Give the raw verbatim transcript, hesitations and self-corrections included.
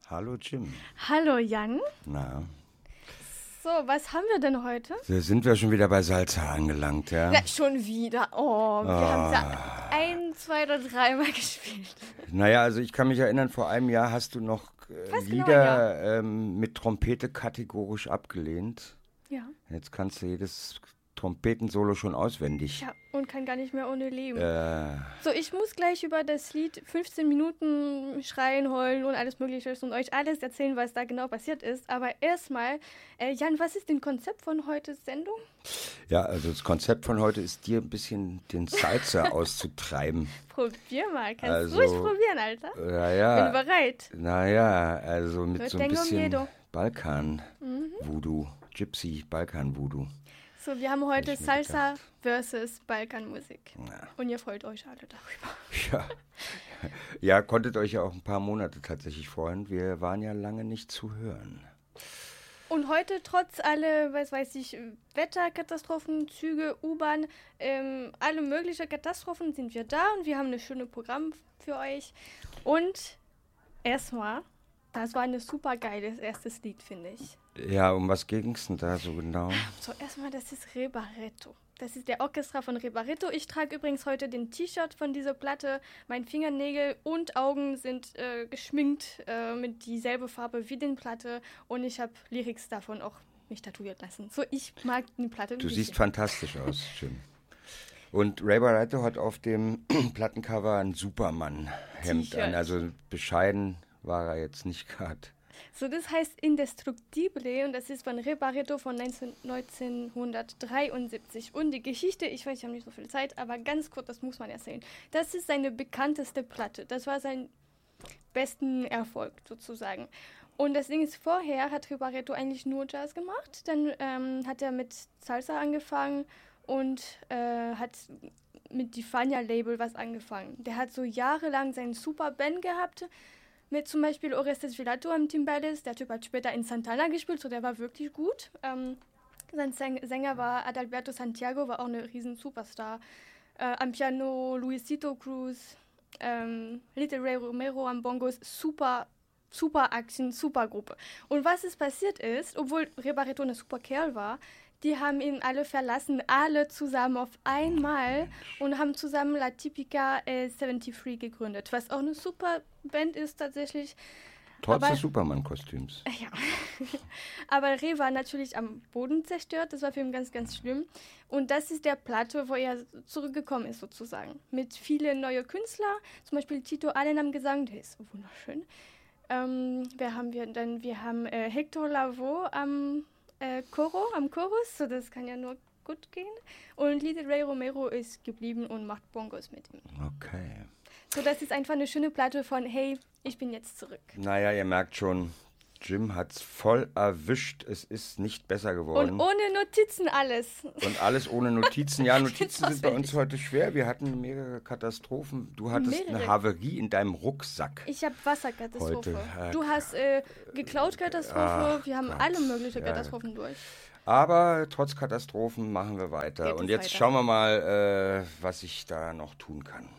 Hallo Jim. Hallo Jan. Na? So, was haben wir denn heute? Da sind wir schon wieder bei Salsa angelangt, ja? Na, schon wieder. Oh, wir Ah. haben ja ein, zwei oder dreimal gespielt. Naja, also ich kann mich erinnern, vor einem Jahr hast du noch äh, Fast genau ein Lieder ähm, mit Trompete kategorisch abgelehnt. Ja. Jetzt kannst du jedes Trompetensolo schon auswendig. Ja, und kann gar nicht mehr ohne leben. Äh, So, ich muss gleich über das Lied fünfzehn Minuten schreien, heulen und alles Mögliche und euch alles erzählen, was da genau passiert ist. Aber erstmal, äh, Jan, was ist denn Konzept von heutes Sendung? ja, also das Konzept von heute ist, dir ein bisschen den Salsa auszutreiben. Probier mal, kannst Also, ruhig probieren, Alter. Naja, Bin bereit. naja, also mit Yo so ein tengo bisschen miedo. Balkan-Voodoo, Gypsy-Balkan-Voodoo. So, wir haben heute Hab ich mir Salsa versus Balkanmusik. Ja. Und ihr freut euch alle darüber. Ja. ja, konntet euch ja auch ein paar Monate tatsächlich freuen. Wir waren ja lange nicht zu hören. Und heute, trotz alle, was weiß ich, Wetterkatastrophen, Züge, U-Bahn, ähm, alle möglichen Katastrophen sind wir da und wir haben ein schönes Programm für euch. Und erstmal, das war ein super geiles erstes Lied, finde ich. Ja, um was ging es denn da so genau? So, erstmal, das ist Rebaretto. Das ist der Orchestra von Rebaretto. Ich trage übrigens heute den T-Shirt von dieser Platte. Meine Fingernägel und Augen sind äh, geschminkt äh, mit dieselbe Farbe wie den Platte. Und ich habe Lyrics davon auch mich tätowiert lassen. So, ich mag die Platte. Du ein siehst bisschen. fantastisch aus, Jim. Und Ray Barretto hat auf dem Plattencover ein Superman-Hemd T-Shirt. an. Also bescheiden war er jetzt nicht gerade. So, das heißt Indestructible und das ist von Rebaretto von neunzehnhundertdreiundsiebzig. Und die Geschichte, ich weiß, ich habe nicht so viel Zeit, aber ganz kurz, das muss man erzählen. Das ist seine bekannteste Platte. Das war sein besten Erfolg sozusagen. Und das Ding ist, vorher hat Rebaretto eigentlich nur Jazz gemacht. Dann ähm, hat er mit Salsa angefangen und äh, hat mit die Fania-Label was angefangen. Der hat so jahrelang seinen Superband gehabt, mit zum Beispiel Orestes Vilato am Timbales. Der Typ hat später in Santana gespielt, so der war wirklich gut. Ähm, sein Säng- Sänger war Adalberto Santiago, war auch eine riesen Superstar. Äh, am Piano Luisito Cruz, ähm, Little Ray Romero am Bongos, super, super Action, super Gruppe. Und was ist passiert ist, obwohl Rebaretto ein super Kerl war, die haben ihn alle verlassen, alle zusammen auf einmal und haben zusammen La Tipica äh, dreiundsiebzig gegründet, was auch eine super Band ist tatsächlich. Trotz Aber- des Superman-Kostüms. Ja, aber Re war natürlich am Boden zerstört, das war für ihn ganz, ganz schlimm. Und das ist der Platte, wo er zurückgekommen ist sozusagen. Mit vielen neuen Künstlern, zum Beispiel Tito Allen am Gesang, der ist wunderschön. Ähm, wer haben wir denn? Wir haben äh, Hector Lavoe am äh, Choro, am Chorus, so das kann ja nur gut gehen. Und Little Ray Romero ist geblieben und macht Bongos mit ihm. Okay. So, das ist einfach eine schöne Platte von, hey, ich bin jetzt zurück. Naja, ihr merkt schon, Jim hat's voll erwischt. Es ist nicht besser geworden. Und ohne Notizen alles. Und alles ohne Notizen. Ja, Notizen Jetzt sind bei uns auswendig. heute schwer. Wir hatten mehrere Katastrophen. Du hattest eine Mehrere. Haverie in deinem Rucksack. Ich habe Wasserkatastrophe. Heute, äh, Du hast äh, geklaut Katastrophe. Ach Wir haben Gott. alle möglichen Ja. Katastrophen durch. Aber trotz Katastrophen machen wir weiter. Geht es Und jetzt weiter. schauen wir mal, äh, was ich da noch tun kann.